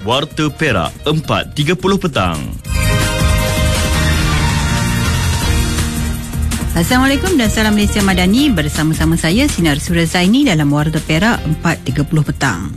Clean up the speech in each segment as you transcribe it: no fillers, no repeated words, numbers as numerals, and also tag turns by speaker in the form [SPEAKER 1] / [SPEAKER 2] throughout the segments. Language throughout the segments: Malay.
[SPEAKER 1] Warta Perak 4.30 petang.
[SPEAKER 2] Assalamualaikum dan salam Malaysia Madani. Bersama-sama saya Sinar Suria Zaini dalam Warta Perak 4.30 petang.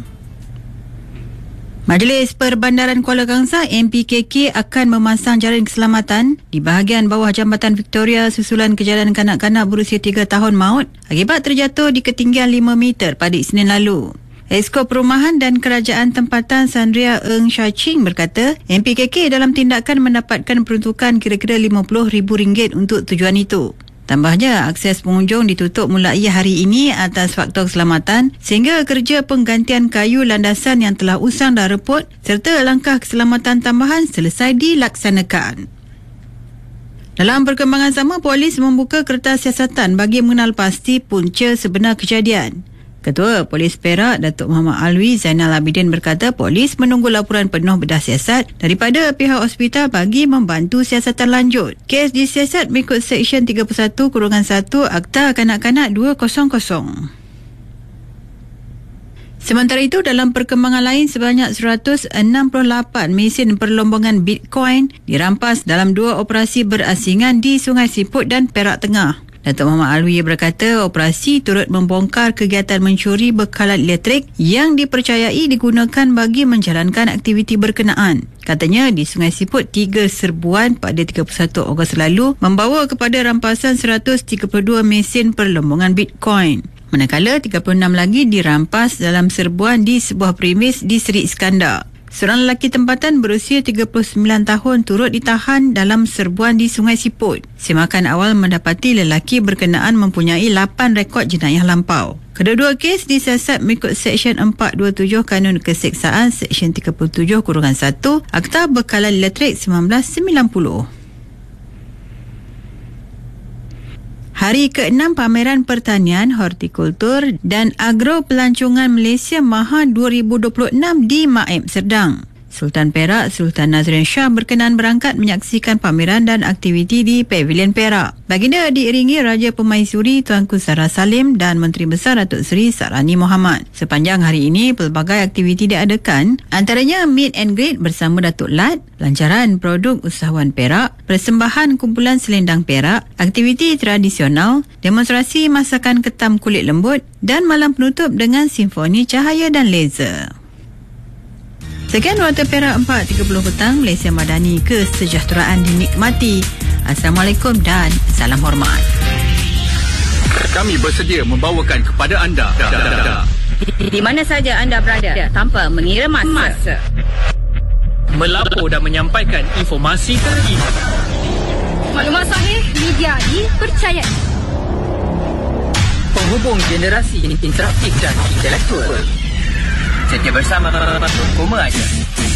[SPEAKER 2] Majlis Perbandaran Kuala Kangsar MPKK akan memasang jaring keselamatan di bahagian bawah Jambatan Victoria susulan kejadian kanak-kanak berusia 3 tahun maut akibat terjatuh di ketinggian 5 meter pada Isnin lalu. Esko Perumahan dan Kerajaan Tempatan Sandria Eng Shaching berkata MPKK dalam tindakan mendapatkan peruntukan kira-kira RM50,000 untuk tujuan itu. Tambahnya, akses pengunjung ditutup mulai hari ini atas faktor keselamatan sehingga kerja penggantian kayu landasan yang telah usang dan reput serta langkah keselamatan tambahan selesai dilaksanakan. Dalam perkembangan sama, polis membuka kertas siasatan bagi mengenal pasti punca sebenar kejadian. Ketua Polis Perak, Datuk Muhammad Alwi Zainal Abidin berkata polis menunggu laporan penuh bedah siasat daripada pihak hospital bagi membantu siasatan lanjut. Kes disiasat mengikut Seksyen 31-1 Akta Kanak-Kanak 200. Sementara itu, dalam perkembangan lain, sebanyak 168 mesin perlombongan Bitcoin dirampas dalam 2 operasi berasingan di Sungai Siput dan Perak Tengah. Datuk Muhammad Alwi berkata operasi turut membongkar kegiatan mencuri bekalan elektrik yang dipercayai digunakan bagi menjalankan aktiviti berkenaan. Katanya di Sungai Siput 3 serbuan pada 31 Ogos lalu membawa kepada rampasan 132 mesin perlombongan Bitcoin. Manakala 36 lagi dirampas dalam serbuan di sebuah premis di Seri Iskandar. Seorang lelaki tempatan berusia 39 tahun turut ditahan dalam serbuan di Sungai Siput. Semakan awal mendapati lelaki berkenaan mempunyai 8 rekod jenayah lampau. Kedua-dua kes disiasat mengikut Seksyen 427 Kanun Keseksaan Seksyen 37-1 Akta Bekalan Elektrik 1990. Hari ke-6 Pameran Pertanian, Hortikultur dan Agro Pelancongan Malaysia Maha 2026 di Maib Serdang. Sultan Perak Sultan Nazrin Shah berkenan berangkat menyaksikan pameran dan aktiviti di Pavilion Perak. Baginda diiringi Raja Pemaisuri Tuanku Sarah Salim dan Menteri Besar Datuk Seri Sarani Mohamad. Sepanjang hari ini, pelbagai aktiviti diadakan, antaranya meet and greet bersama Datuk Lat, lancaran produk usahawan Perak, persembahan kumpulan selendang Perak, aktiviti tradisional, demonstrasi masakan ketam kulit lembut dan malam penutup dengan simfoni cahaya dan laser. Sekian Warta Perak 4.30 petang. Malaysia Madani, kesejahteraan dinikmati. Assalamualaikum dan salam hormat.
[SPEAKER 3] Kami bersedia membawakan kepada anda
[SPEAKER 4] di mana saja anda berada tanpa mengira masa.
[SPEAKER 3] melapor dan menyampaikan informasi terkini.
[SPEAKER 4] Maklumat sahih, media dipercayai.
[SPEAKER 3] Penghubung generasi interaktif dan intelektual. Setia bersama Koma aja.